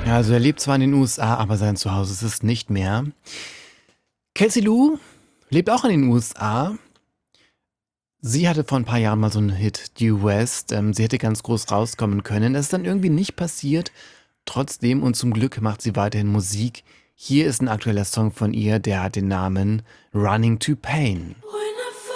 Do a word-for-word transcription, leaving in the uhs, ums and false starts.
Ja, also er lebt zwar in den U S A, aber sein Zuhause ist es nicht mehr. Kelsey Lou lebt auch in den U S A. Sie hatte vor ein paar Jahren mal so einen Hit, Due West. Ähm, sie hätte ganz groß rauskommen können. Das ist dann irgendwie nicht passiert. Trotzdem und zum Glück macht sie weiterhin Musik. Hier ist ein aktueller Song von ihr, der hat den Namen Running to Pain. When